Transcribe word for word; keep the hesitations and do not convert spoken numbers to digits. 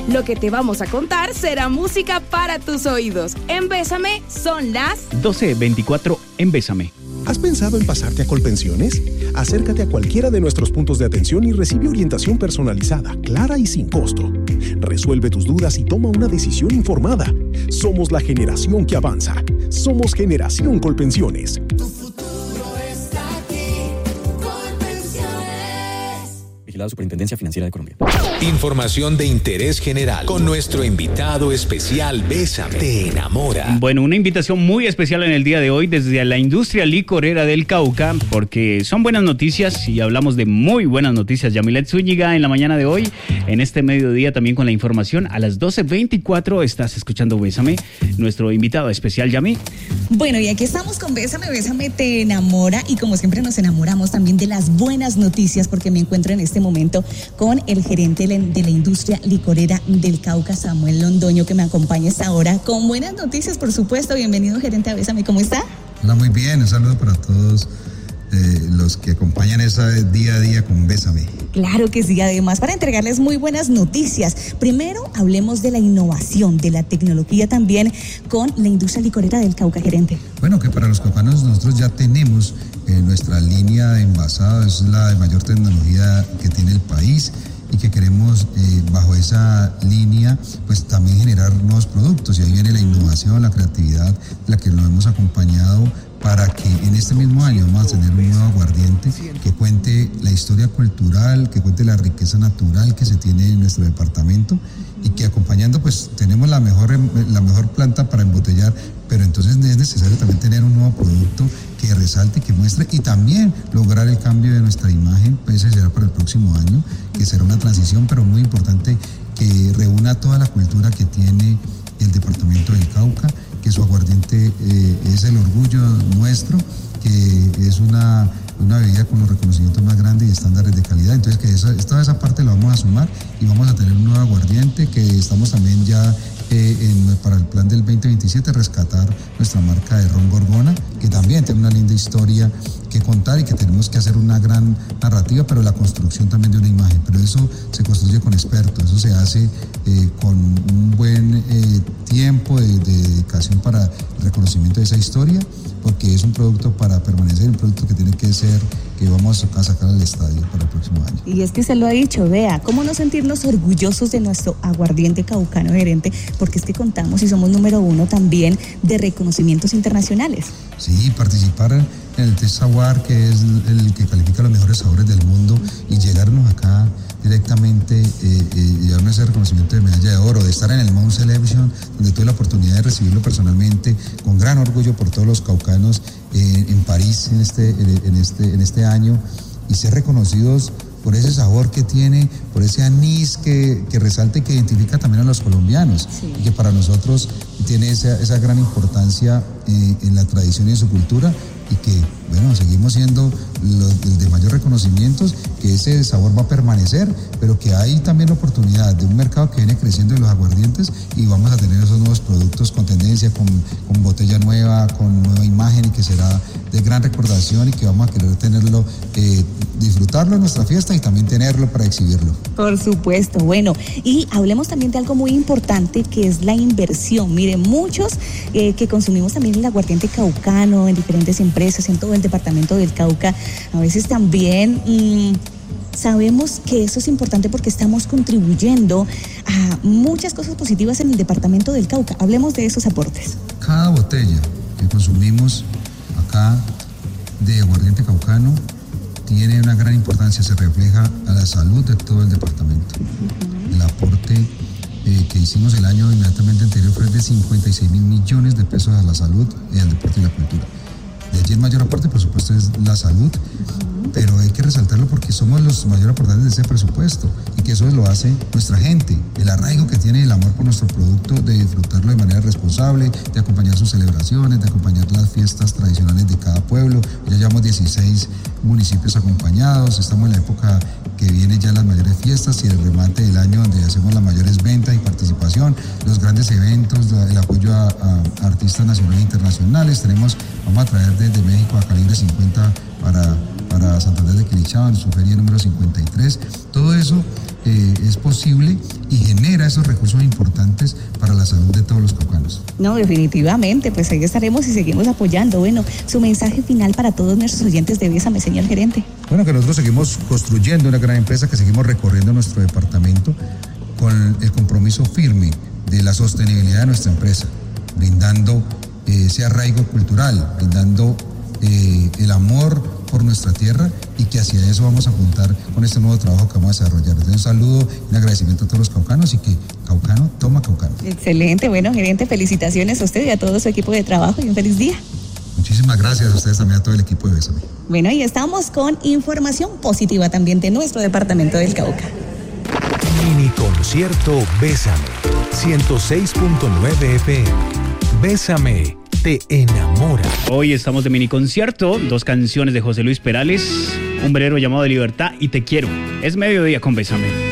Lo que te vamos a contar será música para tus oídos. En Bésame son las doce veinticuatro en Bésame. ¿Has pensado en pasarte a Colpensiones? Acércate a cualquiera de nuestros puntos de atención y recibe orientación personalizada, clara y sin costo. Resuelve tus dudas y toma una decisión informada. Somos la generación que avanza. Somos Generación Colpensiones. Tu futuro está aquí. Colpensiones. Vigilado Superintendencia Financiera de Colombia. Información de interés general con nuestro invitado especial. Bésame, te enamora. Bueno, una invitación muy especial en el día de hoy desde la industria licorera del Cauca, porque son buenas noticias y hablamos de muy buenas noticias. Yamilet Zúñiga en la mañana de hoy, en este mediodía también con la información. A las doce veinticuatro estás escuchando Bésame, nuestro invitado especial, Yami. Bueno, y aquí estamos con Bésame, Bésame te enamora, y como siempre nos enamoramos también de las buenas noticias, porque me encuentro en este momento con el gerente de la, de la industria licorera del Cauca, Samuel Londoño, que me acompaña a esta hora con buenas noticias, por supuesto. Bienvenido, gerente, a Bésame, ¿cómo está? Hola, muy bien, un saludo para todos eh, los que acompañan ese día a día con Bésame. Claro que sí, además para entregarles muy buenas noticias. Primero hablemos de la innovación, de la tecnología también con la industria licorera del Cauca, gerente. Bueno, que para los caucanos nosotros ya tenemos eh, nuestra línea de envasado, es la de mayor tecnología que tiene el país, y que queremos eh, bajo esa línea pues también generar nuevos productos, y ahí viene la innovación, la creatividad, la que nos hemos acompañado para que en este mismo año vamos a tener un nuevo aguardiente que cuente la historia cultural, que cuente la riqueza natural que se tiene en nuestro departamento, y que acompañando pues tenemos la mejor, la mejor planta para embotellar, pero entonces es necesario también tener un nuevo producto que resalte, que muestre, y también lograr el cambio de nuestra imagen. Pues ese será para el próximo año, que será una transición, pero muy importante, que reúna toda la cultura que tiene el departamento del Cauca, que su aguardiente eh, es el orgullo nuestro, que es una, una bebida con los reconocimientos más grandes y estándares de calidad. Entonces que esa, toda esa parte la vamos a sumar, y vamos a tener un nuevo aguardiente que estamos también ya eh, en, para el plan del veinte veintisiete rescatar nuestra marca de ron Gorgona, que también tiene una linda historia que contar, y que tenemos que hacer una gran narrativa, pero la construcción también de una imagen. Pero eso se construye con expertos, eso se hace eh, con un buen eh, tiempo de, de dedicación para el reconocimiento de esa historia, porque es un producto para permanecer, un producto que tiene que ser, que vamos a sacar al estadio para el próximo año. Y es que se lo ha dicho, vea, cómo no sentirnos orgullosos de nuestro aguardiente caucano, gerente, porque es que contamos y somos número uno también de reconocimientos internacionales. Sí, participar en el Test Saguar, que es el que califica los mejores sabores del mundo, y llegarnos acá directamente, eh, eh, llevarnos ese reconocimiento de medalla de oro, de estar en el Mount Selection, donde tuve la oportunidad de recibirlo personalmente, con gran orgullo por todos los caucanos, eh, en París en este, en, este, en este año, y ser reconocidos por ese sabor que tiene, por ese anís que, que resalta y que identifica también a los colombianos, sí, y que para nosotros tiene esa, esa gran importancia eh, en la tradición y en su cultura, y que, bueno, seguimos siendo los de mayor reconocimientos, que ese sabor va a permanecer, pero que hay también oportunidad de un mercado que viene creciendo de los aguardientes, y vamos a tener esos nuevos productos con tendencia, con, con botella nueva, con nueva imagen, y que será de gran recordación, y que vamos a querer tenerlo, eh, disfrutarlo en nuestra fiesta y también tenerlo para exhibirlo. Por supuesto, bueno, y hablemos también de algo muy importante, que es la inversión. Miren, muchos eh, que consumimos también el aguardiente caucano en diferentes empresas, en todo el departamento del Cauca, a veces también mmm, sabemos que eso es importante porque estamos contribuyendo a muchas cosas positivas en el departamento del Cauca. Hablemos de esos aportes. Cada botella que consumimos acá de aguardiente caucano tiene una gran importancia, se refleja a la salud de todo el departamento. Uh-huh. El aporte eh, que hicimos el año inmediatamente anterior fue de cincuenta y seis mil millones de pesos a la salud, y al deporte y la cultura. De allí el mayor aporte, por supuesto, es la salud, uh-huh, pero hay que resaltarlo porque somos los mayor aportantes de ese presupuesto, y que eso lo hace nuestra gente, el arraigo que tiene, el amor por nuestro producto, de disfrutarlo de manera responsable, de acompañar sus celebraciones, de acompañar las fiestas tradicionales de cada pueblo. Ya llevamos dieciséis municipios acompañados, estamos en la época que viene ya las mayores fiestas y el remate del año, donde hacemos las mayores ventas y participación, los grandes eventos, el apoyo a, a artistas nacionales e internacionales. Tenemos, vamos a traer desde México a Calibre cincuenta para para Santander de Quilichao, en su feria número cincuenta y tres. Todo eso eh, es posible y genera esos recursos importantes para la salud de todos los caucanos. No, definitivamente, pues ahí estaremos y seguimos apoyando. Bueno, su mensaje final para todos nuestros oyentes de Bésame, señor gerente. Bueno, que nosotros seguimos construyendo una gran empresa, que seguimos recorriendo nuestro departamento con el compromiso firme de la sostenibilidad de nuestra empresa, brindando eh, ese arraigo cultural, brindando eh, el amor por nuestra tierra, y que hacia eso vamos a apuntar con este nuevo trabajo que vamos a desarrollar. Entonces, un saludo y un agradecimiento a todos los caucanos, y que Caucano toma Caucano. Excelente, bueno, gerente, felicitaciones a usted y a todo su equipo de trabajo y un feliz día. Muchísimas gracias a ustedes también, a todo el equipo de Bésame. Bueno, y estamos con información positiva también de nuestro departamento del Cauca. Mini concierto Bésame, ciento seis punto nueve F M. Bésame, te enamora. Hoy estamos de mini concierto, dos canciones de José Luis Perales, Un velero llamado de libertad y Te quiero. Es mediodía con Bésame.